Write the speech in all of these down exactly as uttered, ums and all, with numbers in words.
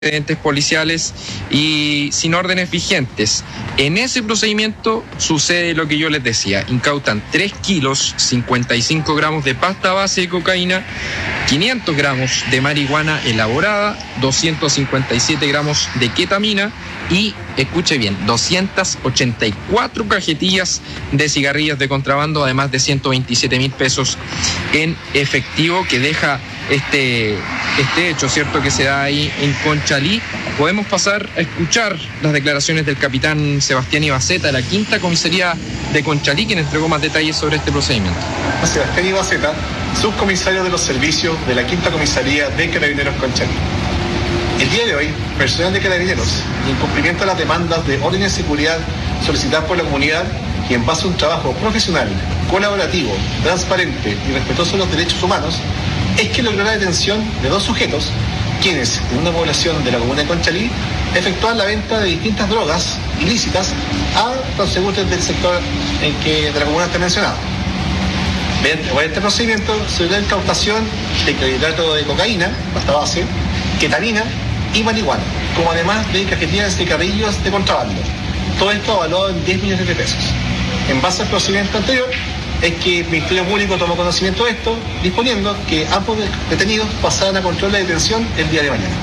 antecedentes policiales y sin órdenes vigentes. En ese procedimiento sucede lo que yo les decía: incautan tres kilos, cincuenta y cinco gramos de pasta base de cocaína, quinientos gramos de marihuana elaborada, doscientos cincuenta y siete gramos de ketamina y, escuche bien, doscientas ochenta y cuatro cajetillas de cigarrillos de contrabando, además de ciento veintisiete mil pesos en efectivo que deja este, este hecho, ¿cierto?, que se da ahí en Conchalí. Podemos pasar a escuchar las declaraciones del capitán Sebastián Ibaceta de la quinta comisaría de Conchalí, quien entregó más detalles sobre este procedimiento. Sebastián Ibaceta, subcomisario de los servicios de la quinta comisaría de Carabineros Conchalí. El día de hoy, personal de Carabineros, en cumplimiento a las demandas de orden de seguridad solicitadas por la comunidad y en base a un trabajo profesional, colaborativo, transparente y respetuoso de los derechos humanos, es que logró la detención de dos sujetos, quienes, en una población de la comuna de Conchalí, efectuaban la venta de distintas drogas ilícitas a transeúntes del sector en que de la comuna está mencionado. Mediante este procedimiento se dio la incautación de clorhidrato de cocaína, pasta base, ketamina y marihuana, como además de cajetillas de cigarrillos de contrabando. Todo esto avalado en diez millones de pesos. En base al procedimiento anterior, es que el Ministerio Público tomó conocimiento de esto, disponiendo que ambos detenidos pasaran a control de detención el día de mañana.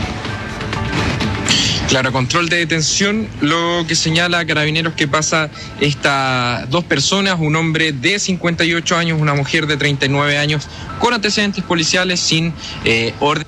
Claro, control de detención, lo que señala Carabineros que pasa estas dos personas, un hombre de cincuenta y ocho años, una mujer de treinta y nueve años, con antecedentes policiales sin eh, orden,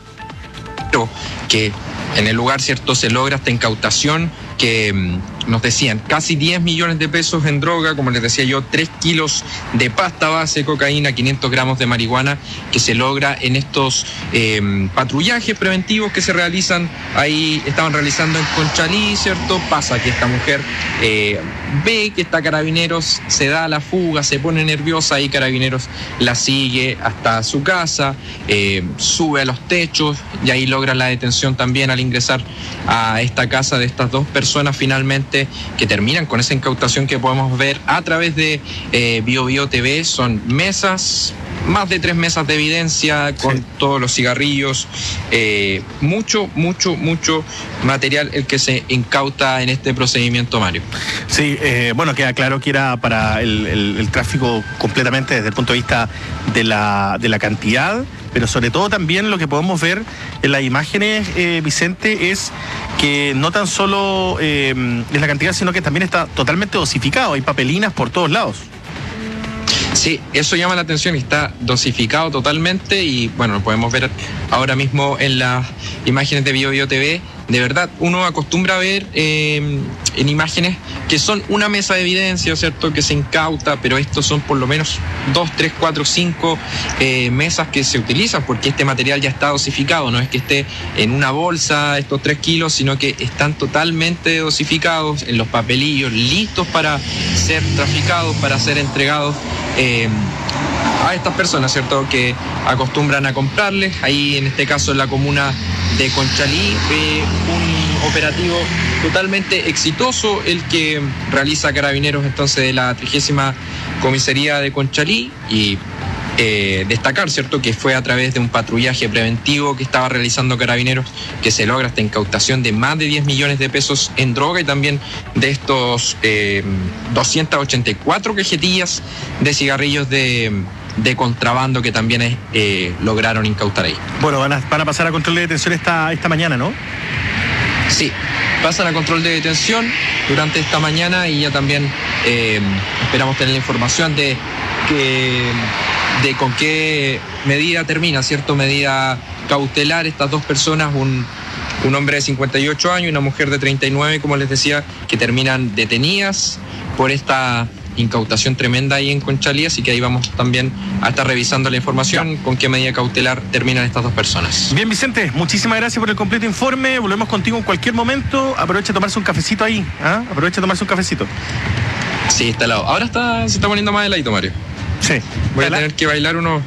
que en el lugar, ¿cierto?, se logra esta incautación que mmm, nos decían casi diez millones de pesos en droga, como les decía yo, tres kilos de pasta base de cocaína, quinientos gramos de marihuana, que se logra en estos eh, patrullajes preventivos que se realizan ahí, estaban realizando en Conchalí, ¿cierto? Pasa que esta mujer eh, ve que está Carabineros, se da la fuga, se pone nerviosa y Carabineros la sigue hasta su casa, eh, sube a los techos y ahí logra la detención también al ingresar a esta casa de estas dos personas finalmente, que terminan con esa incautación que podemos ver a través de eh, Bio Bio T V. Son mesas, más de tres mesas de evidencia con sí. todos los cigarrillos, eh, mucho, mucho, mucho material el que se incauta en este procedimiento, Mario. Sí, eh, bueno, queda claro que era para el, el, el tráfico completamente desde el punto de vista de la, de la cantidad, pero sobre todo también lo que podemos ver en las imágenes, eh, Vicente, es que no tan solo eh, es la cantidad, sino que también está totalmente dosificado, hay papelinas por todos lados. Sí, eso llama la atención y está dosificado totalmente y bueno, lo podemos ver ahora mismo en las imágenes de Bio Bio T V. De verdad, uno acostumbra a ver eh, en imágenes que son una mesa de evidencia, ¿cierto?, que se incauta, pero estos son por lo menos dos, tres, cuatro, cinco eh, mesas que se utilizan porque este material ya está dosificado, no es que esté en una bolsa estos tres kilos, sino que están totalmente dosificados en los papelillos, listos para ser traficados, para ser entregados eh, a estas personas, ¿cierto?, que acostumbran a comprarles. Ahí en este caso en la comuna de Conchalí, eh, un operativo totalmente exitoso el que realiza Carabineros entonces de la trigésima comisaría de Conchalí y eh, destacar, ¿cierto?, que fue a través de un patrullaje preventivo que estaba realizando Carabineros que se logra esta incautación de más de diez millones de pesos en droga y también de estos eh, doscientas ochenta y cuatro cajetillas de cigarrillos de de contrabando que también eh, lograron incautar ahí. Bueno, van a, van a pasar a control de detención esta, esta mañana, ¿no? Sí, pasan a control de detención durante esta mañana y ya también eh, esperamos tener la información de, que, de con qué medida termina, ¿cierto? Medida cautelar estas dos personas, un, un hombre de cincuenta y ocho años y una mujer de treinta y nueve, como les decía, que terminan detenidas por esta incautación tremenda ahí en Conchalí, así que ahí vamos también a estar revisando la información, ya, con qué medida cautelar terminan estas dos personas. Bien, Vicente, muchísimas gracias por el completo informe, volvemos contigo en cualquier momento, aprovecha a tomarse un cafecito ahí, ¿ah? Aprovecha a tomarse un cafecito. Sí, está helado, ahora está, se está poniendo más heladito, Mario. Sí. Voy a tener que bailar unos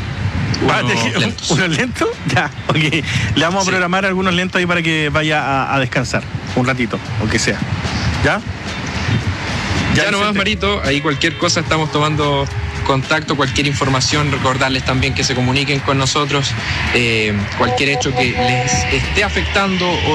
unos lentos. ¿Unos lentos? Ya, ok. Le vamos a sí. programar algunos lentos ahí para que vaya a, a descansar un ratito, aunque sea. ¿Ya? Ya, ya nomás, Marito, ahí cualquier cosa estamos tomando contacto, cualquier información, recordarles también que se comuniquen con nosotros, eh, cualquier hecho que les esté afectando o